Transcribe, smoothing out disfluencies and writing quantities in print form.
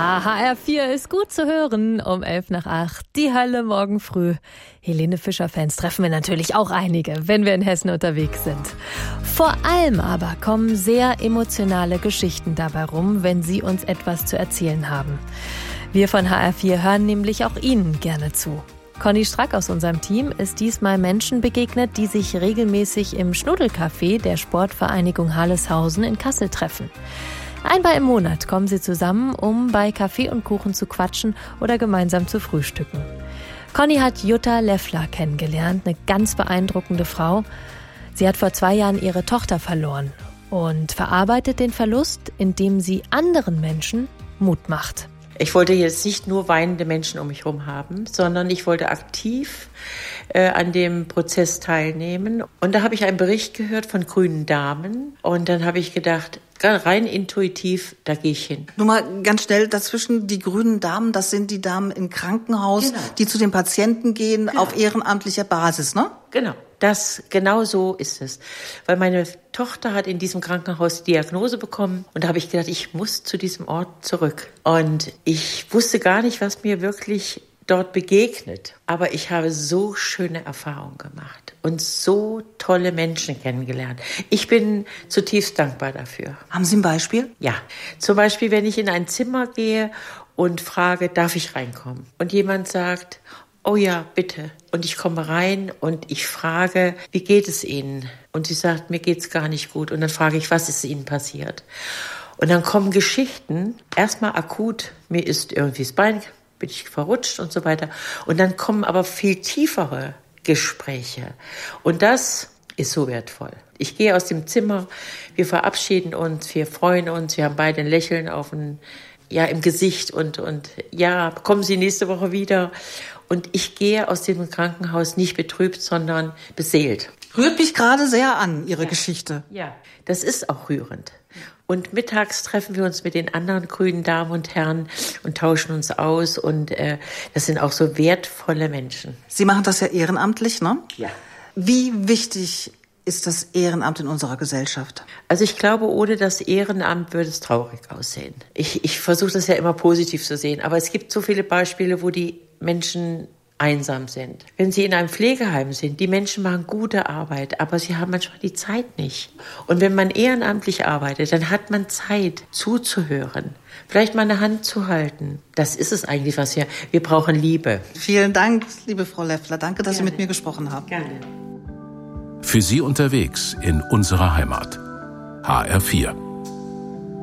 Ja, HR4 ist gut zu hören um 7:55. Die Hölle morgen früh. Helene Fischer-Fans treffen wir natürlich auch einige, wenn wir in Hessen unterwegs sind. Vor allem aber kommen sehr emotionale Geschichten dabei rum, wenn Sie uns etwas zu erzählen haben. Wir von HR4 hören nämlich auch Ihnen gerne zu. Conny Strack aus unserem Team ist diesmal Menschen begegnet, die sich regelmäßig im Schnuddelcafé der Sportvereinigung Harleshausen in Kassel treffen. Einmal im Monat kommen sie zusammen, um bei Kaffee und Kuchen zu quatschen oder gemeinsam zu frühstücken. Conny hat Jutta Leffler kennengelernt, eine ganz beeindruckende Frau. Sie hat vor 2 Jahren ihre Tochter verloren und verarbeitet den Verlust, indem sie anderen Menschen Mut macht. Ich wollte jetzt nicht nur weinende Menschen um mich herum haben, sondern ich wollte aktiv an dem Prozess teilnehmen. Und da habe ich einen Bericht gehört von grünen Damen. Und dann habe ich gedacht, rein intuitiv, da gehe ich hin. Nur mal ganz schnell dazwischen, die grünen Damen, das sind die Damen im Krankenhaus, genau, die zu den Patienten gehen, genau, auf ehrenamtlicher Basis, ne? Genau so ist es. Weil meine Tochter hat in diesem Krankenhaus die Diagnose bekommen und da habe ich gedacht, ich muss zu diesem Ort zurück. Und ich wusste gar nicht, was mir wirklich dort begegnet. Aber ich habe so schöne Erfahrungen gemacht und so tolle Menschen kennengelernt. Ich bin zutiefst dankbar dafür. Haben Sie ein Beispiel? Ja, zum Beispiel, wenn ich in ein Zimmer gehe und frage, darf ich reinkommen? Und jemand sagt, oh ja, bitte. Und ich komme rein und ich frage, wie geht es Ihnen? Und sie sagt, mir geht's gar nicht gut. Und dann frage ich, was ist Ihnen passiert? Und dann kommen Geschichten, erstmal akut, mir ist irgendwie das Bein, bin ich verrutscht und so weiter. Und dann kommen aber viel tiefere Gespräche. Und das ist so wertvoll. Ich gehe aus dem Zimmer, wir verabschieden uns, wir freuen uns, wir haben beide ein Lächeln im Gesicht und ja, kommen Sie nächste Woche wieder. Und ich gehe aus dem Krankenhaus nicht betrübt, sondern beseelt. Rührt mich gerade sehr an, Ihre Geschichte. Ja, das ist auch rührend. Und mittags treffen wir uns mit den anderen grünen Damen und Herren und tauschen uns aus. Und das sind auch so wertvolle Menschen. Sie machen das ja ehrenamtlich, ne? Ja. Wie wichtig ist das Ehrenamt in unserer Gesellschaft? Also ich glaube, ohne das Ehrenamt würde es traurig aussehen. Ich versuche das ja immer positiv zu sehen. Aber es gibt so viele Beispiele, wo die Menschen einsam sind. Wenn sie in einem Pflegeheim sind, die Menschen machen gute Arbeit, aber sie haben manchmal die Zeit nicht. Und wenn man ehrenamtlich arbeitet, dann hat man Zeit zuzuhören, vielleicht mal eine Hand zu halten. Das ist es eigentlich, was wir brauchen Liebe. Vielen Dank, liebe Frau Leffler. Danke, dass Sie mit mir gesprochen haben. Gerne. Für Sie unterwegs in unserer Heimat. HR4.